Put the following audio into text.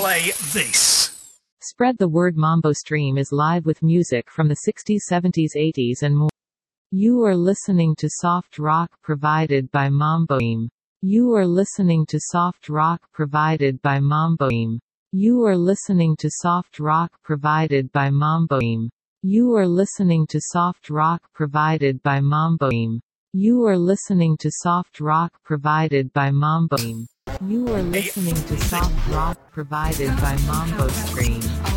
play this. Spread the word. Mambo Stream is live with music from the 60s, 70s, 80s and more. You are listening to soft rock provided by Mambo Stream. You are listening to soft rock provided by Mambo Stream. You are listening to soft rock provided by Mambo Stream. You are listening to soft rock provided by Mambo Stream. You are listening to soft rock provided by Mambo Stream. You are listening to soft rock provided by Mambo Stream.